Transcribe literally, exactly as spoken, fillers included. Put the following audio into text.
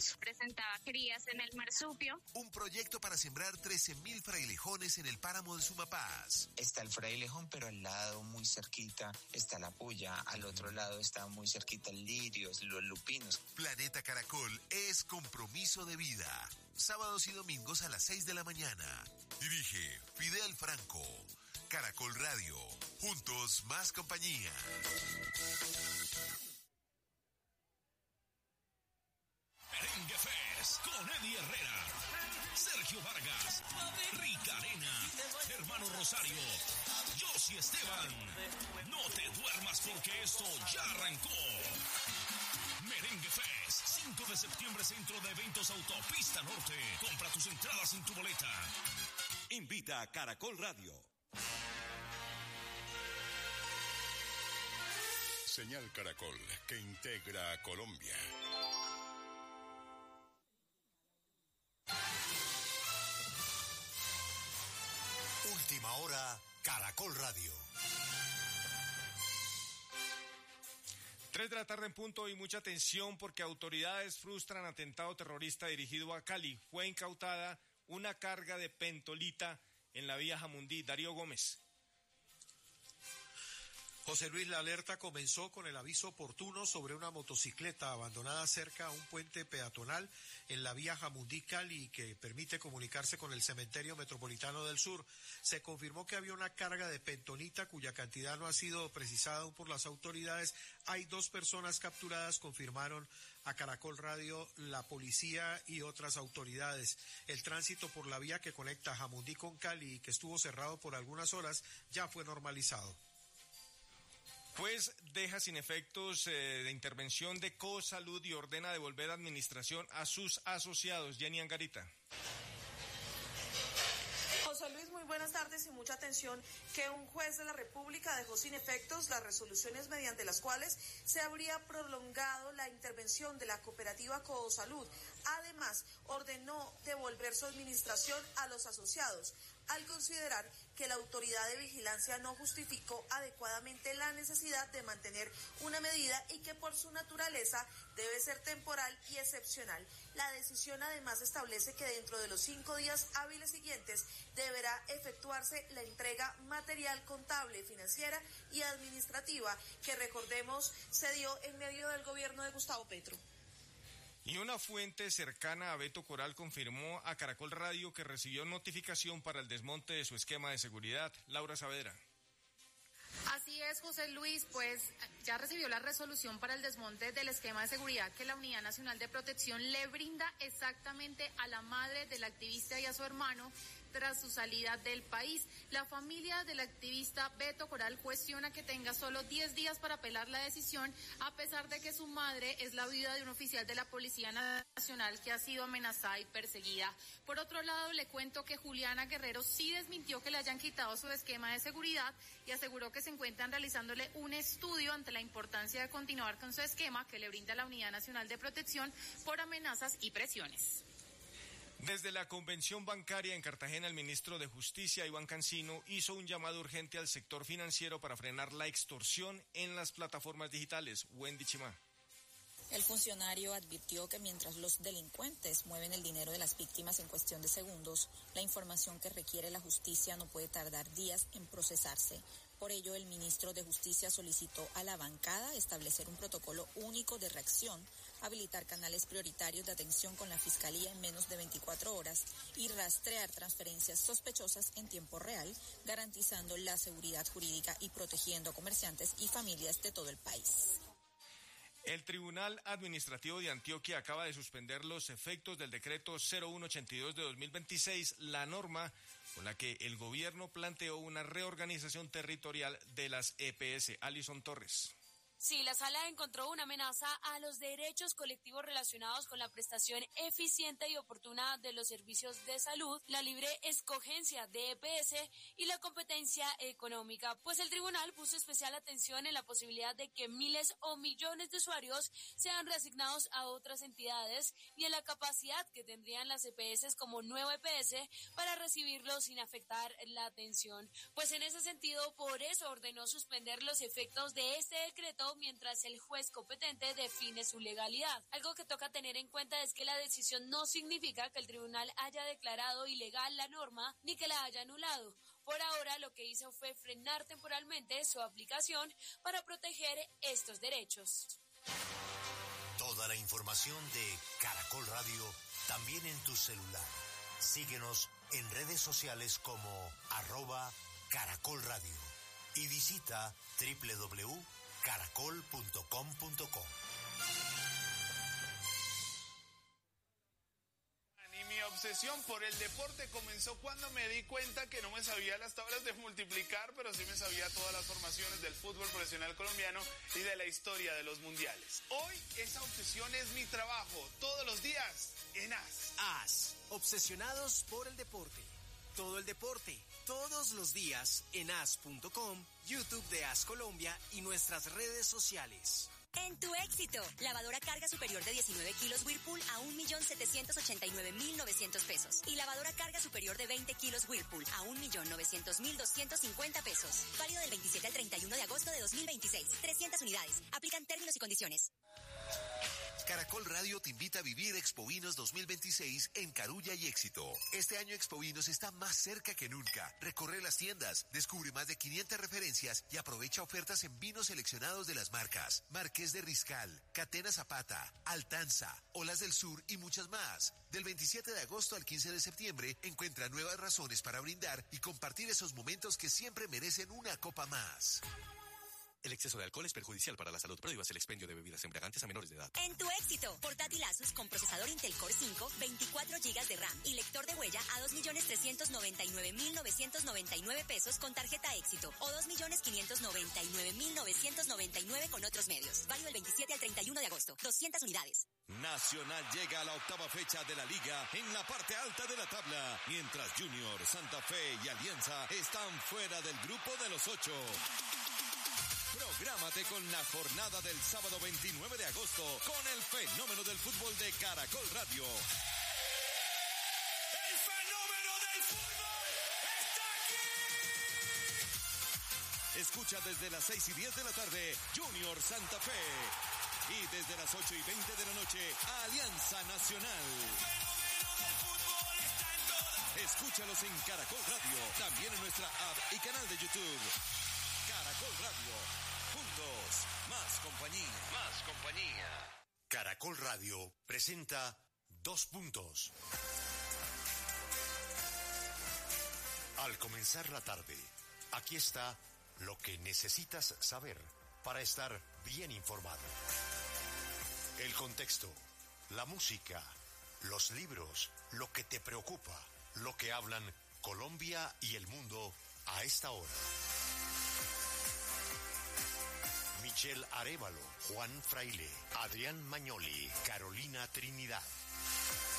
años, presentaba crías en el marsupio. Un proyecto para sembrar trece mil frailejones en el páramo de Sumapaz. Está el frailejón, pero al lado, muy cerquita, está la puya. Al otro lado está muy cerquita el lirios, los lupinos. Planeta Caracol es compromiso de vida. Sábados y domingos a las seis de la mañana. Dirige Fidel Franco. Caracol Radio. Juntos más compañía. Merengue Fest con Eddie Herrera, Sergio Vargas, Rica Arena, Hermano Rosario, Josie Esteban. No te duermas porque esto ya arrancó. Merengue Fest, cinco de septiembre, Centro de Eventos Autopista Norte. Compra tus entradas en tu boleta. Invita a Caracol Radio. Señal Caracol, que integra a Colombia. Última hora, Caracol Radio. Tres de la tarde en punto y mucha atención porque autoridades frustran atentado terrorista dirigido a Cali. Fue incautada una carga de pentolita en la vía Jamundí. Darío Gómez. José Luis, la alerta comenzó con el aviso oportuno sobre una motocicleta abandonada cerca a un puente peatonal en la vía Jamundí-Cali que permite comunicarse con el cementerio metropolitano del sur. Se confirmó que había una carga de pentonita cuya cantidad no ha sido precisada aún por las autoridades. Hay dos personas capturadas, confirmaron a Caracol Radio la policía y otras autoridades. El tránsito por la vía que conecta Jamundí con Cali, que estuvo cerrado por algunas horas, ya fue normalizado. Juez deja sin efectos eh, de intervención de Cosalud y ordena devolver administración a sus asociados. Jenny Angarita. José Luis, muy buenas tardes y mucha atención que un juez de la República dejó sin efectos las resoluciones mediante las cuales se habría prolongado la intervención de la cooperativa Cosalud. Además, ordenó devolver su administración a los asociados, al considerar que la autoridad de vigilancia no justificó adecuadamente la necesidad de mantener una medida y que por su naturaleza debe ser temporal y excepcional. La decisión además establece que dentro de los cinco días hábiles siguientes deberá efectuarse la entrega material, contable, financiera y administrativa que, recordemos, se dio en medio del gobierno de Gustavo Petro. Y una fuente cercana a Beto Coral confirmó a Caracol Radio que recibió notificación para el desmonte de su esquema de seguridad. Laura Saavedra. Así es, José Luis, pues ya recibió la resolución para el desmonte del esquema de seguridad que la Unidad Nacional de Protección le brinda exactamente a la madre del activista y a su hermano tras su salida del país. La familia del activista Beto Coral cuestiona que tenga solo diez días para apelar la decisión, a pesar de que su madre es la viuda de un oficial de la Policía Nacional que ha sido amenazada y perseguida. Por otro lado, le cuento que Juliana Guerrero sí desmintió que le hayan quitado su esquema de seguridad y aseguró que se encuentran realizándole un estudio ante la importancia de continuar con su esquema que le brinda la Unidad Nacional de Protección por amenazas y presiones. Desde la Convención Bancaria en Cartagena, el ministro de Justicia, Iván Cancino, hizo un llamado urgente al sector financiero para frenar la extorsión en las plataformas digitales. Wendy Chimá. El funcionario advirtió que mientras los delincuentes mueven el dinero de las víctimas en cuestión de segundos, la información que requiere la justicia no puede tardar días en procesarse. Por ello, el ministro de Justicia solicitó a la bancada establecer un protocolo único de reacción, habilitar canales prioritarios de atención con la Fiscalía en menos de veinticuatro horas y rastrear transferencias sospechosas en tiempo real, garantizando la seguridad jurídica y protegiendo a comerciantes y familias de todo el país. El Tribunal Administrativo de Antioquia acaba de suspender los efectos del decreto cero uno ochenta y dos de dos mil veintiséis, la norma con la que el gobierno planteó una reorganización territorial de las E P S. Alison Torres. Sí, la sala encontró una amenaza a los derechos colectivos relacionados con la prestación eficiente y oportuna de los servicios de salud, la libre escogencia de E P S y la competencia económica, pues el tribunal puso especial atención en la posibilidad de que miles o millones de usuarios sean reasignados a otras entidades y en la capacidad que tendrían las E P S como nuevo E P S para recibirlos sin afectar la atención. Pues en ese sentido, por eso ordenó suspender los efectos de este decreto anulado mientras el juez competente define su legalidad. Algo que toca tener en cuenta es que la decisión no significa que el tribunal haya declarado ilegal la norma ni que la haya anulado. Por ahora, lo que hizo fue frenar temporalmente su aplicación para proteger estos derechos. Toda la información de Caracol Radio también en tu celular. Síguenos en redes sociales como arroba Caracol Radio y visita doble u doble u doble u punto caracol punto com punto co. Mi obsesión por el deporte comenzó cuando me di cuenta que no me sabía las tablas de multiplicar, pero sí me sabía todas las formaciones del fútbol profesional colombiano y de la historia de los mundiales. Hoy esa obsesión es mi trabajo, todos los días en A S. A S, obsesionados por el deporte. Todo el deporte, todos los días en A S punto com, YouTube de A S Colombia y nuestras redes sociales. En tu éxito, lavadora carga superior de diecinueve kilos Whirlpool a un millón setecientos ochenta y nueve mil novecientos pesos. Y lavadora carga superior de veinte kilos Whirlpool a un millón novecientos mil doscientos cincuenta pesos. Válido del veintisiete al treinta y uno de agosto de dos mil veintiséis. trescientas unidades. Aplican términos y condiciones. Caracol Radio te invita a vivir Expovinos dos mil veintiséis en Carulla y Éxito. Este año Expovinos está más cerca que nunca. Recorre las tiendas, descubre más de quinientas referencias y aprovecha ofertas en vinos seleccionados de las marcas Marqués de Riscal, Catena Zapata, Altanza, Olas del Sur y muchas más. Del veintisiete de agosto al quince de septiembre encuentra nuevas razones para brindar y compartir esos momentos que siempre merecen una copa más. El exceso de alcohol es perjudicial para la salud. Prohíbas el expendio de bebidas embriagantes a menores de edad. En tu éxito, portátil Asus con procesador Intel Core cinco, veinticuatro gigas de RAM y lector de huella a dos millones trescientos noventa y nueve mil novecientos noventa y nueve pesos con tarjeta éxito o dos millones quinientos noventa y nueve mil novecientos noventa y nueve con otros medios. Válido del veintisiete al treinta y uno de agosto. doscientas unidades. Nacional llega a la octava fecha de la liga en la parte alta de la tabla, mientras Junior, Santa Fe y Alianza están fuera del grupo de los ocho. Prográmate con la jornada del sábado veintinueve de agosto con el fenómeno del fútbol de Caracol Radio. ¡El fenómeno del fútbol está aquí! Escucha desde las seis y diez de la tarde Junior Santa Fe y desde las ocho y veinte de la noche Alianza Nacional. ¡El fenómeno del fútbol está en todas! Escúchalos en Caracol Radio, también en nuestra app y canal de YouTube. Caracol Radio, juntos, más compañía. Más compañía. Caracol Radio presenta Dos Puntos. Al comenzar la tarde, aquí está lo que necesitas saber para estar bien informado. El contexto, la música, los libros, lo que te preocupa, lo que hablan Colombia y el mundo a esta hora. Michelle Arévalo, Juan Fraile, Adrián Mañoli, Carolina Trinidad.